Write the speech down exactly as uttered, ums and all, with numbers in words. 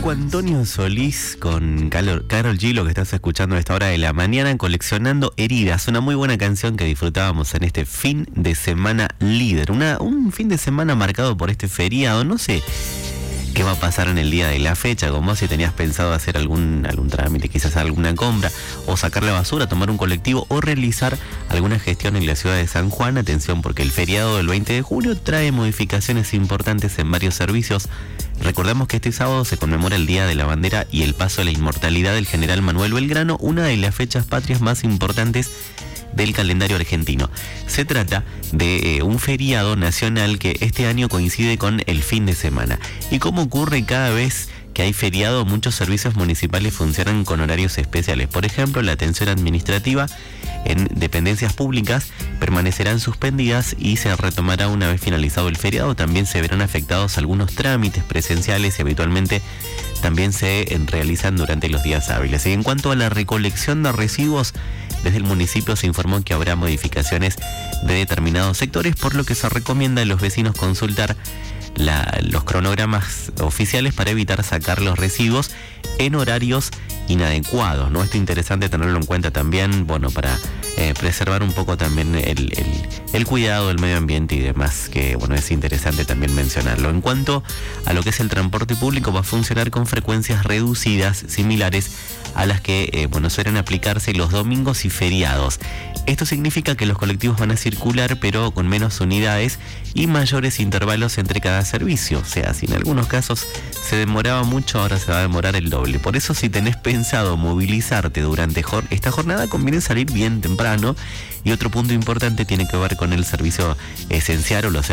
Marco Antonio Solís con Carol G, lo que estás escuchando a esta hora de la mañana, Coleccionando Heridas, una muy buena canción que disfrutábamos en este fin de semana líder, una, un fin de semana marcado por este feriado. No sé qué va a pasar en el día de la fecha, como si tenías pensado hacer algún, algún trámite, quizás alguna compra, o sacar la basura, tomar un colectivo, o realizar alguna gestión en la ciudad de San Juan. Atención, porque el feriado del veinte de julio trae modificaciones importantes en varios servicios. Recordemos que este sábado se conmemora el Día de la Bandera y el paso a la inmortalidad del general Manuel Belgrano, una de las fechas patrias más importantes del calendario argentino. Se trata de eh, un feriado nacional que este año coincide con el fin de semana. Y como ocurre cada vez que hay feriado, muchos servicios municipales funcionan con horarios especiales. Por ejemplo, la atención administrativa en dependencias públicas permanecerán suspendidas y se retomará una vez finalizado el feriado. También se verán afectados algunos trámites presenciales y habitualmente también se realizan durante los días hábiles. Y en cuanto a la recolección de residuos, desde el municipio se informó que habrá modificaciones de determinados sectores, por lo que se recomienda a los vecinos consultar la, los cronogramas oficiales para evitar sacar los residuos en horarios inadecuados, ¿no? Esto es interesante tenerlo en cuenta también, bueno, para eh, preservar un poco también el, el, el cuidado del medio ambiente y demás, que bueno, es interesante también mencionarlo. En cuanto a lo que es el transporte público, va a funcionar con frecuencias reducidas, similares a las que eh, bueno, suelen aplicarse los domingos y feriados. Esto significa que los colectivos van a circular, pero con menos unidades y mayores intervalos entre cada servicio. O sea, si en algunos casos se demoraba mucho, ahora se va a demorar el doble. Por eso, si tenés pensado movilizarte durante jor- esta jornada, conviene salir bien temprano. Y otro punto importante tiene que ver con el servicio esencial o los